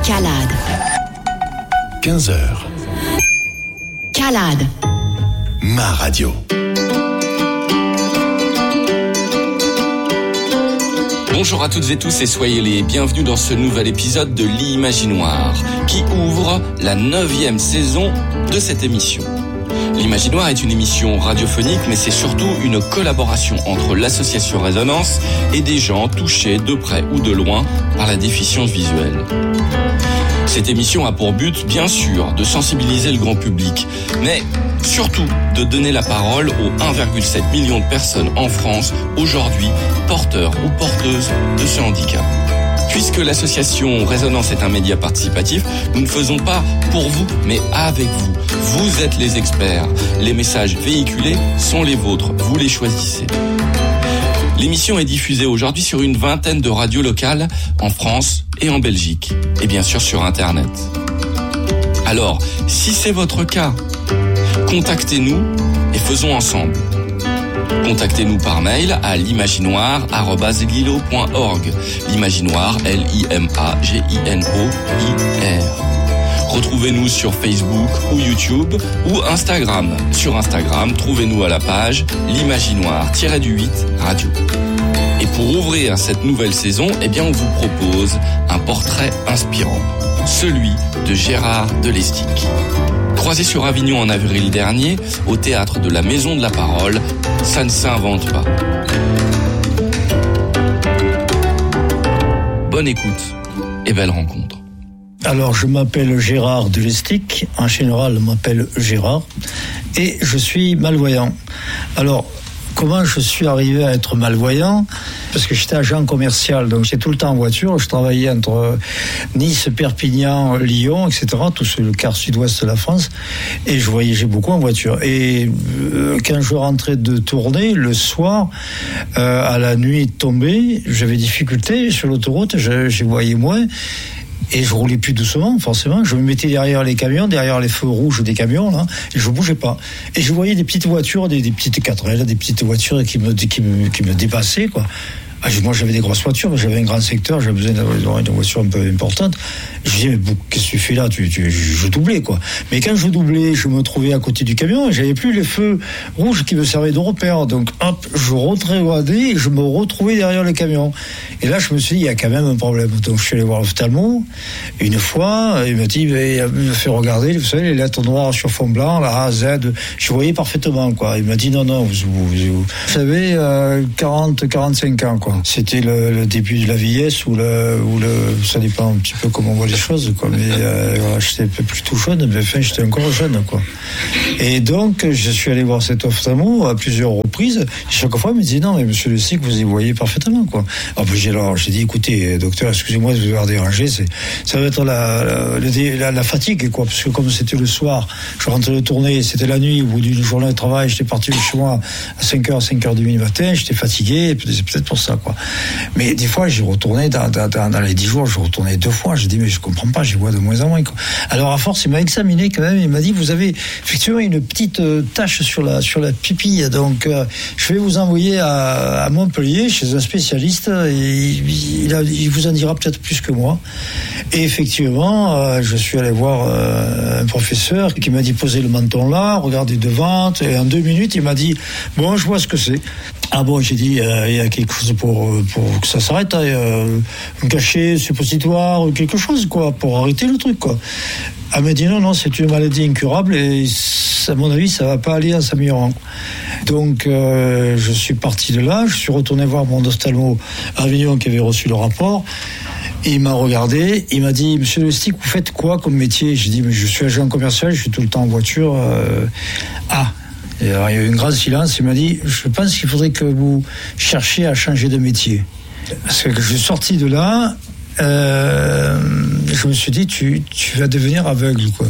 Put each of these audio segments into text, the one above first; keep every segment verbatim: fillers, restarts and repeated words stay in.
Calade. quinze heures. Calade. Ma radio. Bonjour à toutes et tous et soyez les bienvenus dans ce nouvel épisode de l'Imaginoire qui ouvre la neuvième saison de cette émission. L'Imaginoire est une émission radiophonique, mais c'est surtout une collaboration entre l'association Résonance et des gens touchés de près ou de loin par la déficience visuelle. Cette émission a pour but, bien sûr, de sensibiliser le grand public, mais surtout de donner la parole aux un virgule sept million de personnes en France, aujourd'hui, porteurs ou porteuses de ce handicap. Puisque l'association Résonance est un média participatif, nous ne faisons pas pour vous, mais avec vous. Vous êtes les experts. Les messages véhiculés sont les vôtres. Vous les choisissez. L'émission est diffusée aujourd'hui sur une vingtaine de radios locales en France et en Belgique. Et bien sûr sur Internet. Alors, si c'est votre cas, contactez-nous et faisons ensemble. Contactez-nous par mail à l'imaginoire arobase lilo point org. L'Imaginoire, L I M A G I N O I R. Retrouvez-nous sur Facebook ou YouTube ou Instagram. Sur Instagram, trouvez-nous à la page l'Imaginoire-du-huit Radio. Et pour ouvrir cette nouvelle saison, eh bien, on vous propose un portrait inspirant. Celui de Gérard Delestic. Croisé sur Avignon en avril dernier, au théâtre de la Maison de la Parole, ça ne s'invente pas. Bonne écoute et belle rencontre. Alors, je m'appelle Gérard Delestic, en général, on m'appelle Gérard, et je suis malvoyant. Alors, comment je suis arrivé à être malvoyant ? Parce que j'étais agent commercial, donc j'étais tout le temps en voiture. Je travaillais entre Nice, Perpignan, Lyon, et cetera, tout le quart sud-ouest de la France. Et je voyageais beaucoup en voiture. Et euh, quand je rentrais de tournée, le soir, euh, à la nuit tombée, j'avais difficulté sur l'autoroute, je, je voyais moins. Et je roulais plus doucement, forcément. Je me mettais derrière les camions, derrière les feux rouges des camions, là, et je bougeais pas. Et je voyais des petites voitures, des, des petites quatre L, des petites voitures qui me, qui me, qui me dépassaient, quoi. Ah, moi, j'avais des grosses voitures, mais j'avais un grand secteur, j'avais besoin d'avoir une voiture un peu importante. Je disais, mais qu'est-ce que tu fais là? Tu, tu, je doublais, quoi. Mais quand je doublais, je me trouvais à côté du camion et j'avais plus les feux rouges qui me servaient de repère. Donc, hop, je retrogradais et je me retrouvais derrière le camion. Et là, je me suis dit, il y a quand même un problème. Donc, je suis allé voir l'ophtalmo. Et une fois, il m'a dit, mais, il m'a fait regarder, vous savez, les lettres noires sur fond blanc, la A, Z. Je voyais parfaitement, quoi. Il m'a dit, non, non, vous, vous, vous, vous savez, euh, quarante, quarante-cinq ans, quoi. C'était le, le début de la vieillesse ou le, ou le, ça dépend un petit peu comment on voit les choses, quoi. Mais euh, voilà, j'étais plutôt jeune, mais enfin, j'étais encore jeune, quoi. Et donc, je suis allé voir cet ophtalmo à plusieurs reprises. Et chaque fois, il me disait, non, mais monsieur Delestic, vous y voyez parfaitement, quoi. Alors, j'ai, alors, j'ai dit, écoutez, docteur, excusez-moi de vous avoir dérangé, c'est, ça va être la, la, la, la fatigue, quoi. Parce que comme c'était le soir, je rentrais de tournée, c'était la nuit, au bout d'une journée de travail, j'étais parti de chez moi à cinq heures, cinq heures trente du matin, j'étais fatigué, et c'est peut-être pour ça, quoi. Mais des fois, j'ai retourné dans, dans, dans les dix jours, je retournais deux fois. J'ai dit, mais je comprends pas, j'y vois de moins en moins, quoi. Alors, à force, il m'a examiné quand même. Il m'a dit, vous avez effectivement une petite euh, tache sur la, sur la pupille. Donc, euh, je vais vous envoyer à, à Montpellier chez un spécialiste. Et il, il, a, il vous en dira peut-être plus que moi. Et effectivement, euh, je suis allé voir euh, un professeur qui m'a dit, posez le menton là, regardez devant. Et en deux minutes, il m'a dit, bon, je vois ce que c'est. Ah bon, j'ai dit, euh, il y a quelque chose pour, pour que ça s'arrête, hein, euh, un cachet suppositoire, quelque chose, quoi, pour arrêter le truc, quoi. Elle m'a dit, non, non, c'est une maladie incurable et, à mon avis, ça va pas aller en s'améliorant. Donc, euh, je suis parti de là, je suis retourné voir mon ophtalmo à Avignon qui avait reçu le rapport. Et il m'a regardé, il m'a dit, monsieur Delestic, vous faites quoi comme métier? J'ai dit, mais je suis agent commercial, je suis tout le temps en voiture. Euh... Ah! Et alors, il y a eu un grand silence, il m'a dit, je pense qu'il faudrait que vous cherchiez à changer de métier. Parce que je suis sorti de là, euh, je me suis dit, tu, tu vas devenir aveugle, quoi.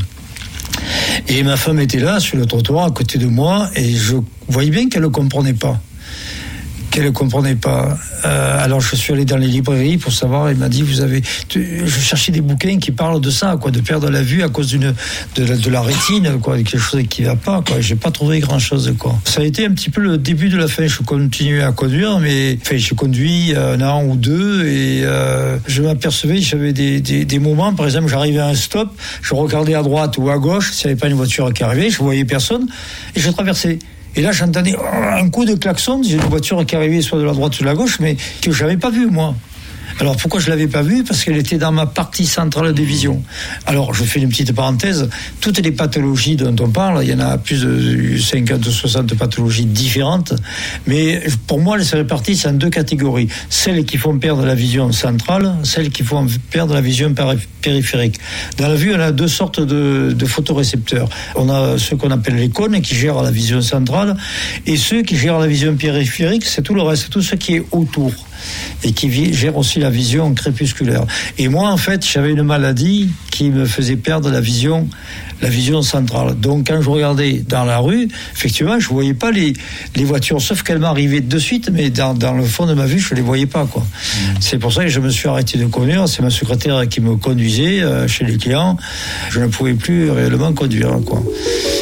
Et ma femme était là, sur le trottoir, à côté de moi, et je voyais bien qu'elle ne comprenait pas. qu'elle ne comprenait pas. Euh, alors je suis allé dans les librairies pour savoir, elle m'a dit, vous avez... Je cherchais des bouquins qui parlent de ça, quoi, de perdre la vue à cause d'une, de, la, de la rétine, quoi, quelque chose qui ne va pas, quoi. J'ai pas trouvé grand-chose, quoi. Ça a été un petit peu le début de la fin. Je continuais à conduire, mais enfin, j'ai conduit un an ou deux et euh, je m'apercevais, j'avais des, des, des moments, par exemple, j'arrivais à un stop, je regardais à droite ou à gauche, s'il n'y avait pas une voiture qui arrivait, je voyais personne et je traversais. Et là, j'entendais un coup de klaxon, j'ai une voiture qui arrivait soit de la droite ou de la gauche, mais que je n'avais pas vu, moi. Alors, pourquoi je ne l'avais pas vue ? Parce qu'elle était dans ma partie centrale de vision. Alors, je fais une petite parenthèse. Toutes les pathologies dont on parle, il y en a plus de cinquante ou soixante pathologies différentes. Mais pour moi, elles se répartissent en deux catégories. Celles qui font perdre la vision centrale, celles qui font perdre la vision périphérique. Dans la vue, on a deux sortes de, de photorécepteurs. On a ceux qu'on appelle les cônes, qui gèrent la vision centrale, et ceux qui gèrent la vision périphérique, c'est tout le reste, tout ce qui est autour, et qui gère aussi la vision crépusculaire. Et moi, en fait, j'avais une maladie qui me faisait perdre la vision, la vision centrale. Donc, quand je regardais dans la rue, effectivement, je voyais pas les, les voitures, sauf qu'elles m'arrivaient de suite, mais dans, dans le fond de ma vue, je les voyais pas, quoi. Mmh. C'est pour ça que je me suis arrêté de conduire. C'est ma secrétaire qui me conduisait euh, chez les clients. Je ne pouvais plus réellement conduire, quoi.